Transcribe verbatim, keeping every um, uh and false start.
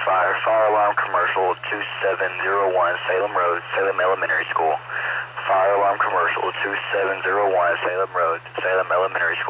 fire. Fire alarm commercial two seven zero one Salem Road, Salem Elementary School. Fire alarm commercial two seven zero one Salem Road, Salem Elementary School.